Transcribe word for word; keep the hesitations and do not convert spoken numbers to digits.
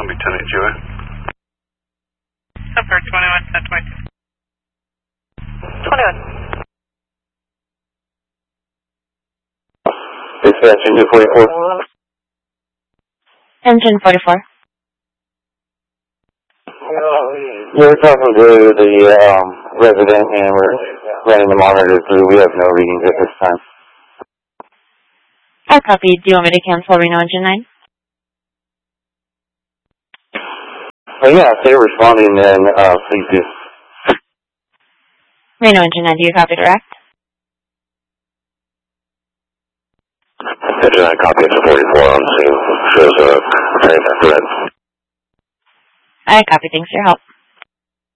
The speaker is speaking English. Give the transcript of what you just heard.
Lieutenant Joy. Upper twenty-one, ten twenty-two. twenty-one. Dispatch engine forty-four. Engine forty-four. We're talking to the um, resident and we're running the monitor through. We have no readings at this time. I copy. Do you want me to cancel Reno Engine nine? Oh, yeah, if they're responding, then uh, please do. Reno Engine nine, do you copy direct? Engine nine copy to forty-four on scene. Shows a train red. I copy. Thanks for your help.